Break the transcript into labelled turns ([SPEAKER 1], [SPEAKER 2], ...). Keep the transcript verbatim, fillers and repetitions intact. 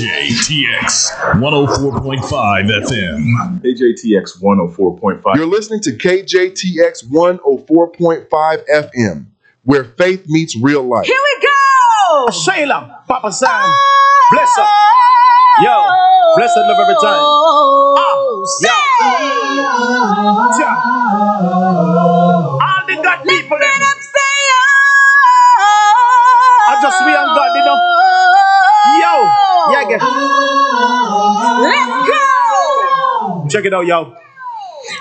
[SPEAKER 1] J T X one oh four point five F M.
[SPEAKER 2] K J T X one oh four point five.
[SPEAKER 3] You're listening to K J T X one oh four point five F M, where faith meets real life.
[SPEAKER 4] Here we go!
[SPEAKER 5] Shayla, Papa Sam, bless her. Yo, bless her love every time.
[SPEAKER 4] Oh,
[SPEAKER 5] yo. All the God people, them. I just we and God, you know. Yo, yeah, get.
[SPEAKER 4] Let's go!
[SPEAKER 5] Check it out, yo.